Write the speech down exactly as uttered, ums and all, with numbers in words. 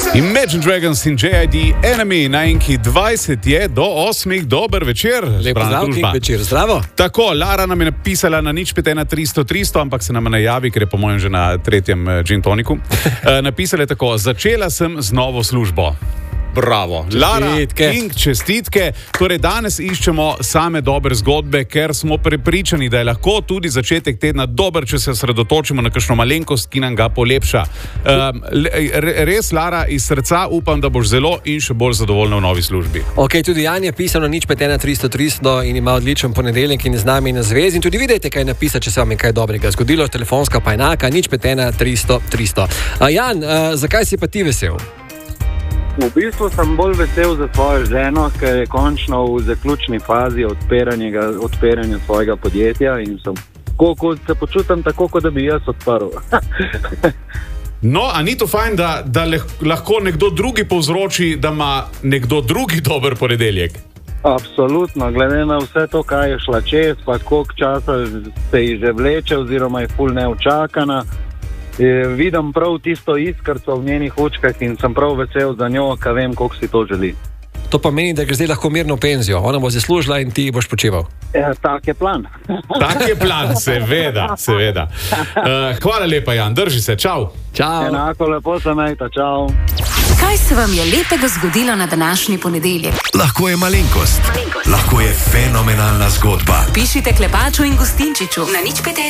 Imagine Dragons in J I D Enemy na enki dvajset je do osmih, dober večer. Lep pozdrav, Kik večer, zdravo. Tako, Lara nam je napisala na nič pet ena tristo tristo, ampak se nam najavi, ker je po mojem že na tretjem gin toniku. uh, napisala je tako, začela sem z novo službo. Bravo, Lara, King, čestitke. Torej, danes iščemo same dobre zgodbe, ker smo prepričani, da je lahko tudi začetek tedna dober, če se osredotočimo na kakšno malenkost, ki nam ga polepša. Um, res, Lara, iz srca upam, da boš zelo in še bolj zadovoljna v novi službi. Ok, tudi Jan je pisal na nič pet ena tristo tristo in ima odličen ponedeljek in z nami na zvezi. In tudi vidite, kaj napisa, če se vam je kaj dobrega zgodilo. Telefonska pa enaka, nič pet ena tristo tristo. A Jan, uh, zakaj si pa ti vesel? V bistvu sem bolj vesel za svojo ženo, ker je končno v zaključni fazi odpiranja, odpiranja svojega podjetja in sem, ko, ko se počutim tako, kot da bi jaz odprl. No, a ni to fajn, da, da lahko nekdo drugi povzroči, da ima nekdo drugi dober ponedeljek? Absolutno, glede na vse to, kaj je šla čez, pa koliko časa se ji že vleče oziroma je ful neučakana. Vidim prav tisto iskrco v njenih očkah in sem prav vesel za njo, ker vem, koliko si to želi. To pa meni, da gre zdaj lahko mirno v penzijo. Ona bo zaslužila in ti boš počival. Ja, tak je plan. Tak je plan, seveda, seveda. Uh, hvala lepa, Jan, drži se, čau. Čau. Enako lepo se majte, čau. Kaj se vam je lepega zgodilo na današnji ponedeljek? Lahko je malenkost, malenkost. Lahko je fenomenalna zgodba. Pišite Klepaču in Gustinčiču na nič pet ena